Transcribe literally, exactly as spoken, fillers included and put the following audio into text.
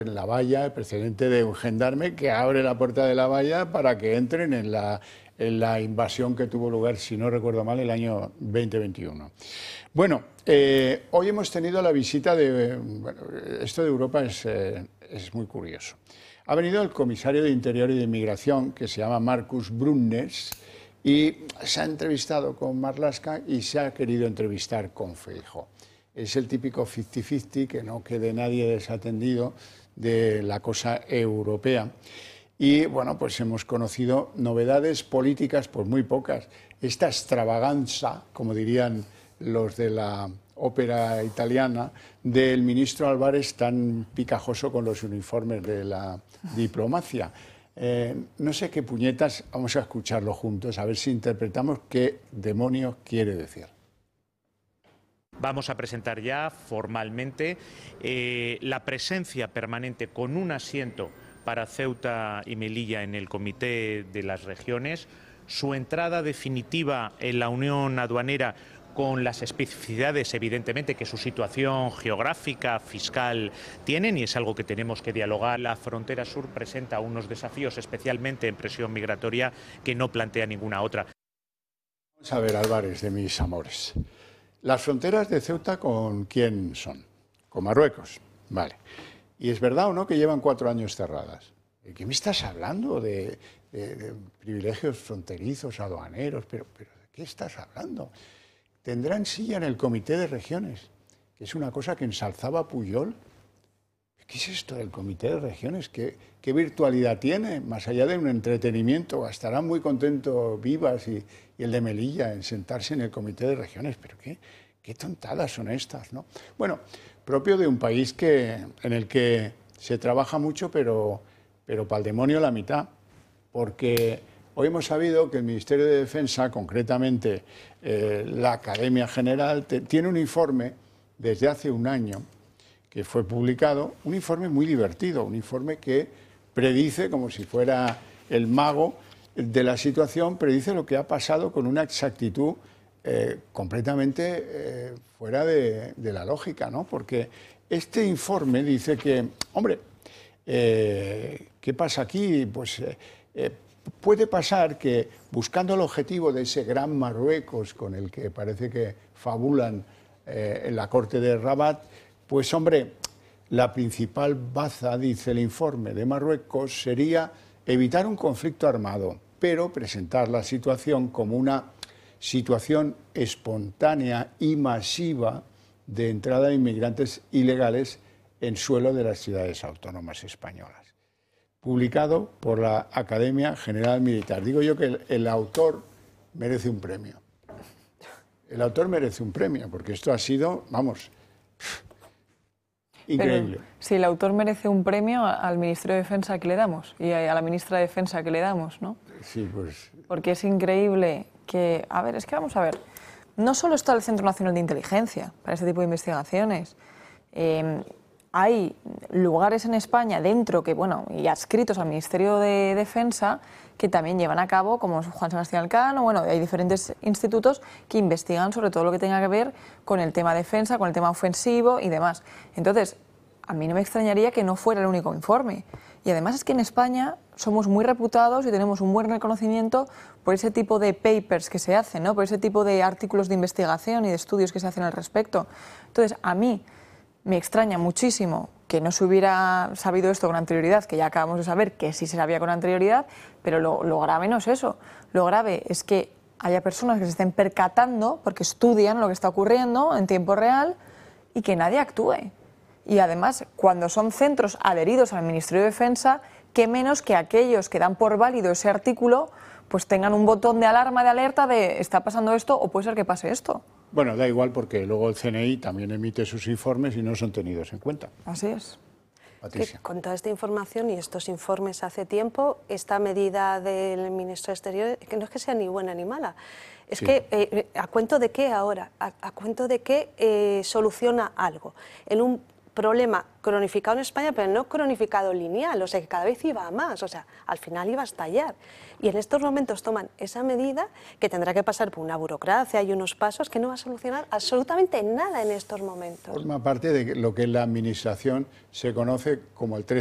en la valla, el precedente de un gendarme que abre la puerta de la valla para que entren en la, en la invasión que tuvo lugar, si no recuerdo mal, el año veinte veintiuno. Bueno, eh, hoy hemos tenido la visita de... Bueno, esto de Europa es, eh, es muy curioso. Ha venido el comisario de Interior y de Inmigración, que se llama Marcus Brunnes, y se ha entrevistado con Marlaska y se ha querido entrevistar con Feijóo. Es el típico cincuenta cincuenta, que no quede nadie desatendido de la cosa europea. Y bueno, pues hemos conocido novedades políticas, pues muy pocas. Esta extravaganza, como dirían los de la ópera italiana, del ministro Álvarez tan picajoso con los uniformes de la diplomacia. Eh, no sé qué puñetas, vamos a escucharlo juntos, a ver si interpretamos qué demonios quiere decir. Vamos a presentar ya formalmente eh, la presencia permanente con un asiento para Ceuta y Melilla en el Comité de las Regiones, su entrada definitiva en la Unión Aduanera con las especificidades, evidentemente, que su situación geográfica, fiscal tienen, y es algo que tenemos que dialogar. La frontera sur presenta unos desafíos, especialmente en presión migratoria, que no plantea ninguna otra. Vamos a ver, Álvarez, de mis amores. Las fronteras de Ceuta, ¿con quién son? Con Marruecos, vale. ¿Y es verdad o no que llevan cuatro años cerradas? ¿De qué me estás hablando? ¿De, de, de privilegios fronterizos, aduaneros? ¿Pero, pero de qué estás hablando? Tendrán silla en el Comité de Regiones, que es una cosa que ensalzaba Pujol. ¿Qué es esto del Comité de Regiones? ¿Qué, qué virtualidad tiene? Más allá de un entretenimiento, estarán muy contentos Vivas y, y el de Melilla en sentarse en el Comité de Regiones. ¿Pero qué, qué tontadas son estas, ¿no? Bueno, propio de un país que, en el que se trabaja mucho, pero, pero para el demonio la mitad, porque hoy hemos sabido que el Ministerio de Defensa, concretamente eh, la Academia General, te, tiene un informe desde hace un año que fue publicado, un informe muy divertido, un informe que predice, como si fuera el mago de la situación, predice lo que ha pasado con una exactitud eh, completamente eh, fuera de, de la lógica, ¿no? Porque este informe dice que, hombre, eh, ¿qué pasa aquí? Pues eh, eh, puede pasar que, buscando el objetivo de ese gran Marruecos con el que parece que fabulan eh, en la corte de Rabat, pues hombre, la principal baza, dice el informe de Marruecos, sería evitar un conflicto armado, pero presentar la situación como una situación espontánea y masiva de entrada de inmigrantes ilegales en suelo de las ciudades autónomas españolas. Publicado por la Academia General Militar. Digo yo que el, el autor merece un premio. El autor merece un premio, porque esto ha sido, vamos, increíble. Pero, si el autor merece un premio, al Ministerio de Defensa que le damos y a la ministra de Defensa que le damos, ¿no? Sí, pues. Porque es increíble que, a ver, es que vamos a ver, no solo está el Centro Nacional de Inteligencia para este tipo de investigaciones, eh, hay lugares en España dentro que, bueno, y adscritos al Ministerio de Defensa que también llevan a cabo, como Juan Sebastián Elcano, bueno, hay diferentes institutos que investigan sobre todo lo que tenga que ver con el tema defensa, con el tema ofensivo y demás. Entonces, a mí no me extrañaría que no fuera el único informe. Y además es que en España somos muy reputados y tenemos un buen reconocimiento por ese tipo de papers que se hacen, ¿no? Por ese tipo de artículos de investigación y de estudios que se hacen al respecto. Entonces, a mí me extraña muchísimo que no se hubiera sabido esto con anterioridad, que ya acabamos de saber que sí se sabía con anterioridad, pero lo, lo grave no es eso. Lo grave es que haya personas que se estén percatando porque estudian lo que está ocurriendo en tiempo real y que nadie actúe. Y además, cuando son centros adheridos al Ministerio de Defensa, qué menos que aquellos que dan por válido ese artículo pues tengan un botón de alarma, de alerta de está pasando esto o puede ser que pase esto. Bueno, da igual porque luego el C N I también emite sus informes y no son tenidos en cuenta. Así es. Patricia. Que con toda esta información y estos informes hace tiempo, esta medida del ministro de Exteriores, que no es que sea ni buena ni mala, es sí. que, eh, ¿a cuento de qué ahora? ¿A, a cuento de qué eh, soluciona algo? En un problema cronificado en España, pero no cronificado lineal, o sea que cada vez iba a más, o sea, al final iba a estallar. Y en estos momentos toman esa medida que tendrá que pasar por una burocracia y unos pasos que no va a solucionar absolutamente nada en estos momentos. Forma parte de lo que en la administración se conoce como el tres